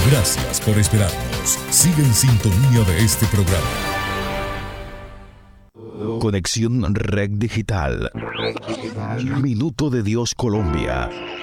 Gracias por esperarnos. Sigue en sintonía de este programa. Conexión Red Digital. Minuto de Dios Colombia.